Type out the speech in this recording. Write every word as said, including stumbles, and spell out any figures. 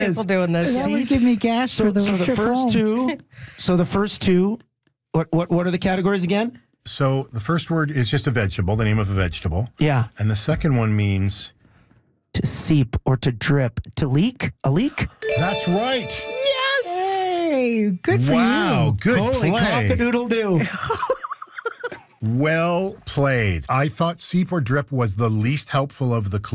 Still doing this. That would give me gas So, for the so the trip first home. two, so the first two, what, what, what are the categories again? So the first word is just a vegetable, the name of a vegetable. Yeah. And the second one means... To seep or to drip. To leak? A leak? That's right. Yes! Hey, good for Wow, you. good Holy play. cock-a-doodle-doo. Well played. I thought seep or drip was the least helpful of the clues.